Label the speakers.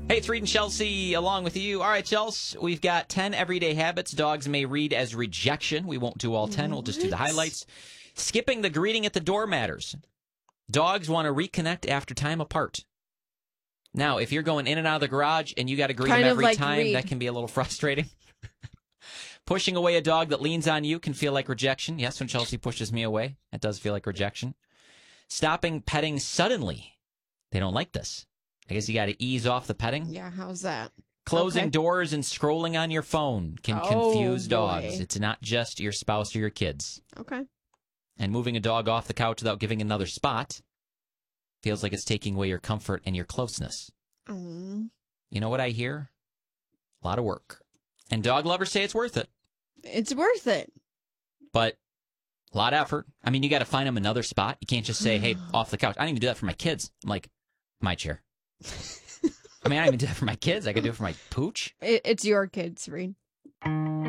Speaker 1: Hey, it's Reed and Chelsea along with you. All right, Chelsea, we've got 10 everyday habits dogs may read as rejection. We won't do all 10. We'll just do the highlights. Skipping the greeting at the door matters. Dogs want to reconnect after time apart. Now, if you're going in and out of the garage and you got to greet them every time, Reed. That can be a little frustrating. Pushing away a dog that leans on you can feel like rejection. Yes, when Chelsea pushes me away, that does feel like rejection. Stopping petting suddenly. They don't like this. I guess you got to ease off the petting.
Speaker 2: Yeah, how's that?
Speaker 1: Closing doors and scrolling on your phone can confuse dogs. It's not just your spouse or your kids.
Speaker 2: Okay.
Speaker 1: And moving a dog off the couch without giving another spot feels like it's taking away your comfort and your closeness. You know what I hear? A lot of work. And dog lovers say it's worth it.
Speaker 2: It's worth it.
Speaker 1: But a lot of effort. I mean, you got to find them another spot. You can't just say, hey, off the couch. I don't even do that for my kids. I'm like, my chair. I mean, I don't even do that for my kids. I could do it for my pooch.
Speaker 2: It's your kids, Reed.